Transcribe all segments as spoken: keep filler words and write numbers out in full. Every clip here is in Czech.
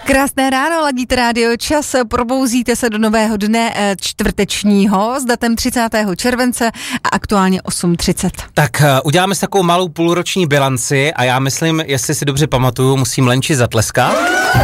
Krásné ráno, ladíte rádio Čas, probouzíte se do nového dne čtvrtečního s datem třicátého července a aktuálně osm třicet. Tak uděláme si takovou malou půlroční bilanci a já myslím, jestli si dobře pamatuju, musím Lenči zatleskat.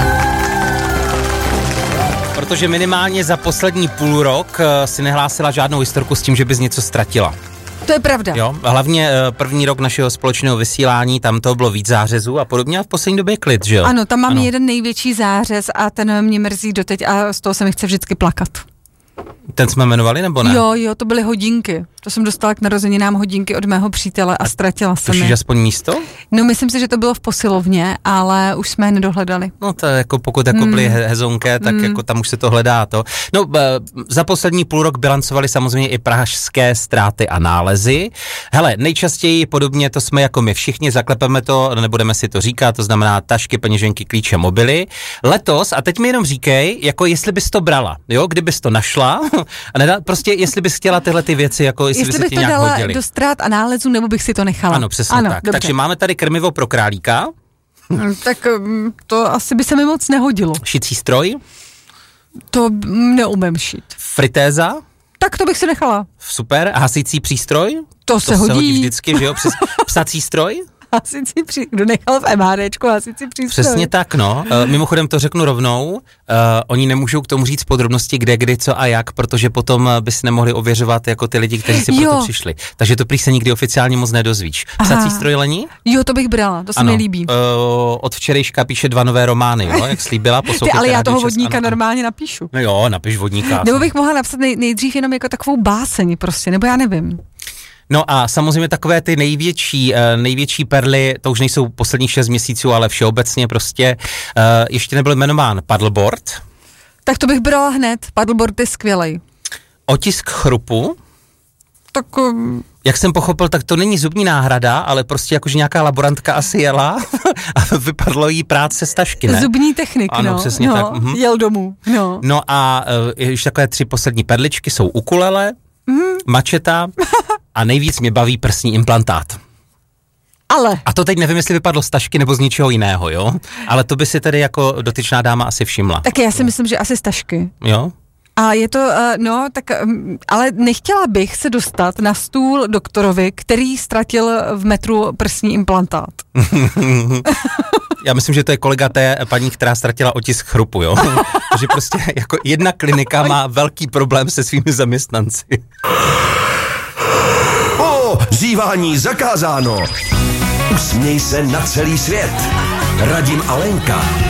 Protože minimálně za poslední půl rok si nehlásila žádnou historku s tím, že bys něco ztratila. To je pravda. Jo, hlavně první rok našeho společného vysílání, tam to bylo víc zářezů a podobně a v poslední době klid, že jo? Ano, tam mám ano. jeden největší zářez a ten mě mrzí doteď a z toho se mi chce vždycky plakat. Ten jsme jmenovali, nebo ne? Jo, jo, to byly hodinky. To jsem dostala k narozeninám hodinky od mého přítele a, a ztratila jsem je. Tušíš aspoň místo? No, myslím si, že to bylo v posilovně, ale už jsme je nedohledali. No to jako pokud jako mm. byly hezonké, tak mm. jako tam už se to hledá to. No za poslední půl rok bilancovali samozřejmě i pražské ztráty a nálezy. Hele, nejčastěji podobně to jsme jako my všichni, zaklepeme to, nebudeme si to říkat, to znamená tašky, peněženky, klíče, mobily. Letos, a teď mi jenom říkej, jako jestli bys to brala, jo, kdybys to našla, a nedá, prostě jestli bys chtěla tyhle ty věci, jako jestli, jestli by se ti nějak hodily. Jestli bych to dala do ztrát a nálezů, nebo bych si to nechala. Ano, přesně ano, tak. Dobře. Takže máme tady krmivo pro králíka. Tak to asi by se mi moc nehodilo. Šicí stroj. To neumím šít. Fritéza. Tak to bych si nechala. Super. Hasící přístroj. To, to se hodí. se hodí vždycky, že jo? Přes psací stroj. Hasicí přístroj. Kdo nechal v MHDčku hasicí přístroj? Přesně tak, no. Uh, mimochodem to řeknu rovnou. Uh, oni nemůžou k tomu říct podrobnosti, kde, kdy, co a jak, protože potom bys nemohli ověřovat jako ty lidi, kteří si proto přišli. Takže to prý se nikdy oficiálně moc nedozvíš. Psací stroj, Lení? Jo, to bych brala, to se ano. mi líbí. Uh, od včerejška píše dva nové romány, jo, jak slíbila. Ty, ale já toho vodníka ano. normálně napíšu. No jo, napiš vodníka. Nebo bych mohla napsat nej, nejdřív jenom jako takovou báseň prostě, nebo já nevím. No a samozřejmě takové ty největší, největší perly, to už nejsou posledních šest měsíců, ale všeobecně prostě ještě nebyl jmenován paddleboard. Tak to bych brala hned, paddleboard je skvělej. Otisk chrupu. Tak... Um... Jak jsem pochopil, tak to není zubní náhrada, ale prostě jakože nějaká laborantka asi jela a vypadlo jí práce z tašky, ne? Zubní technik, ano, no. přesně no, tak. Mhm. Jel domů, no. No a ještě takové tři poslední perličky jsou ukulele, mm. mačeta a nejvíc mě baví prsní implantát. Ale. A to teď nevím, jestli vypadlo z tašky nebo z ničeho jiného, jo? Ale to by si tedy jako dotyčná dáma asi všimla. Tak já si myslím, že asi z tašky. Jo? A je to, no, tak, ale nechtěla bych se dostat na stůl doktorovi, který ztratil v metru prsní implantát. Já myslím, že to je kolega té paní, která ztratila otisk chrupu, jo? Takže prostě jako jedna klinika má velký problém se svými zaměstnanci. O, zívání zakázáno. Usměj se na celý svět. Radim a Lenka